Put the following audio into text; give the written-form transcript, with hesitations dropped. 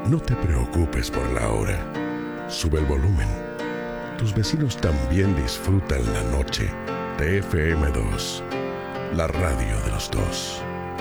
No te preocupes por la hora. Sube el volumen. Tus vecinos también disfrutan la noche de FM2, la radio de los dos.